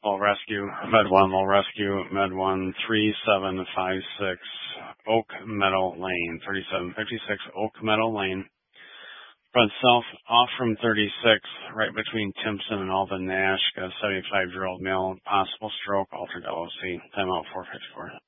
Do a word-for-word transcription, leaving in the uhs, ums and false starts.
Low rescue, Med one, low rescue, Med one, three seven five six, Oak Meadow Lane, thirty-seven fifty-six Oak Meadow Lane. Front south off from thirty-six, right between Timpson and Alvin Nash. Got a seventy-five-year-old male, possible stroke, altered L O C. Timeout four fifty-four.